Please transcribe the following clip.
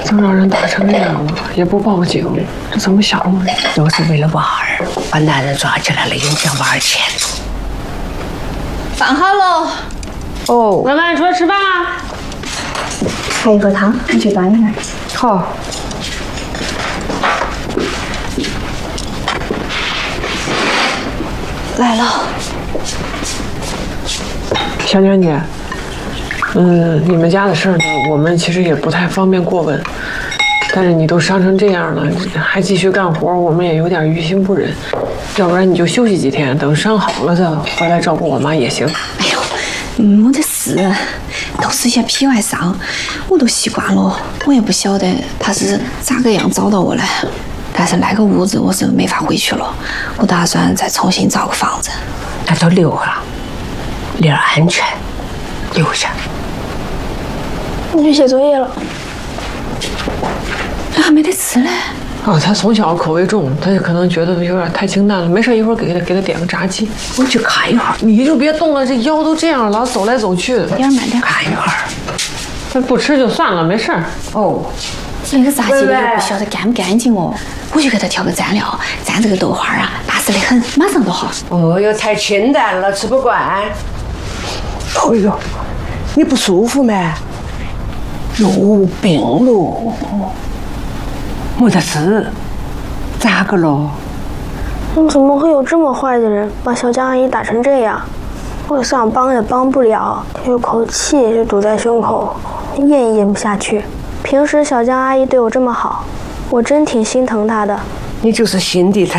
都让人打成这样了，也不报警，这怎么想的？ 都是为了娃儿，把男人抓起来了，影响娃儿前途。 饭好喽。 哦， 妈妈，出来吃饭啦。 还有一盒汤，你去端一下。 好。 来了。 小娟姐，你们家的事儿呢，我们其实也不太方便过问。但是你都伤成这样了，还继续干活，我们也有点于心不忍。要不然你就休息几天，等伤好了再回来照顾我妈也行。 哎呦，没得事，都是些皮外伤，我都习惯了。我也不晓得他是咋个样找到我的，但是那个屋子我是没法回去了，我打算再重新找个房子。 那就留下，为了安全，留下。 我去写作业了。 还没得吃嘞。 啊，他从小口味重，他就可能觉得有点太清淡了。没事，一会儿给他点个炸鸡。 我去看一会儿， 你就别动了，这腰都这样了，老走来走去的。 点慢点， 看一会儿。 他不吃就算了，没事儿。 哦， 那个炸鸡的又不晓得干不干净哦。我就给他调个蘸料，蘸这个豆花啊，巴适得很，马上就好。 哦哟，太清淡了，吃不惯。哎呦，你不舒服没？有病喽。没得事，咋个了？ 怎么会有这么坏的人，把小江阿姨打成这样？我想帮也帮不了，有口气就堵在胸口，咽也咽不下去。平时小江阿姨对我这么好，我真挺心疼她的。 你就是心地太